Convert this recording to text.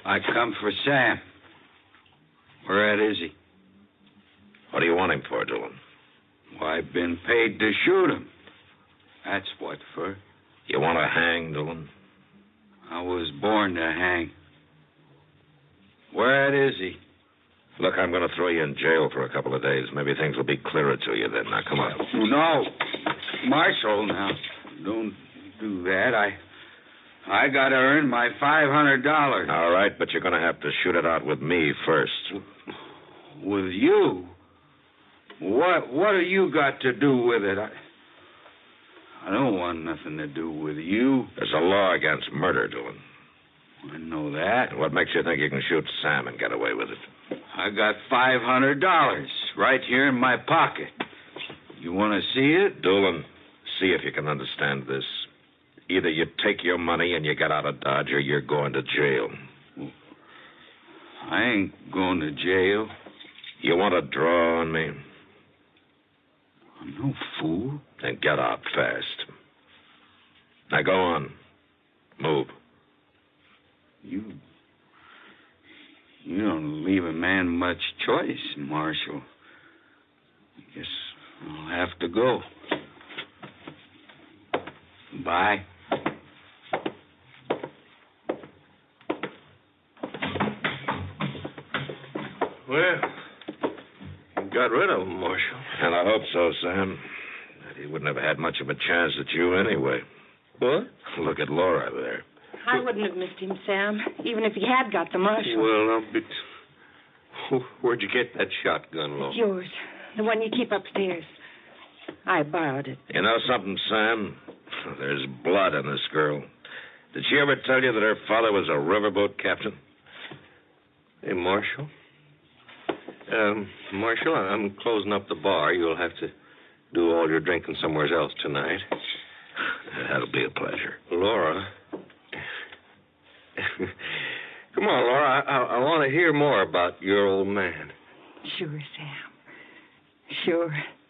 I come for Sam. Where at is he? What do you want him for, Dillon? Well, I've been paid to shoot him. That's what for. You want to hang, Dillon? I was born to hang. Where at is he? Look, I'm going to throw you in jail for a couple of days. Maybe things will be clearer to you then. Now, come on. No. Marshal, now, don't do that. I got to earn my $500. All right, but you're going to have to shoot it out with me first. With you? What have you got to do with it? I don't want nothing to do with you. There's a law against murder, Dillon. I know that. And what makes you think you can shoot Sam and get away with it? I got $500 right here in my pocket. You want to see it? Dillon, see if you can understand this. Either you take your money and you get out of Dodge, or you're going to jail. I ain't going to jail. You want to draw on me? I'm no fool. Then get out fast. Now go on. Move. You don't leave a man much choice, Marshal. I guess I'll have to go. Bye. Well, you got rid of him, Marshal. And I hope so, Sam. He wouldn't have had much of a chance at you anyway. What? Look at Laura there. I wouldn't have missed him, Sam, even if he had got the Marshal. Well, where'd you get that shotgun, Laura? It's yours, the one you keep upstairs. I borrowed it. You know something, Sam? There's blood in this girl. Did she ever tell you that her father was a riverboat captain? Hey, Marshal? Marshal, I'm closing up the bar. You'll have to do all your drinking somewhere else tonight. That'll be a pleasure. Laura. Come on, Laura. I want to hear more about your old man. Sure, Sam. Sure.